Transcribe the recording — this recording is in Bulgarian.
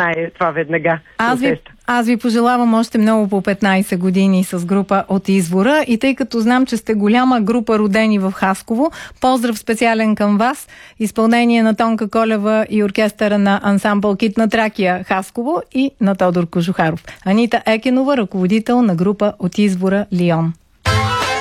знае това веднага. Аз ви пожелавам още много по 15 години с група от Извора и тъй като знам, че сте голяма група родени в Хасково, поздрав специален към вас, изпълнение на Тонка Колева и оркестъра на ансамбъл Кит на Тракия Хасково и на Тодор Кожухаров. Анита Екенова, ръководител на група от Извора Лион.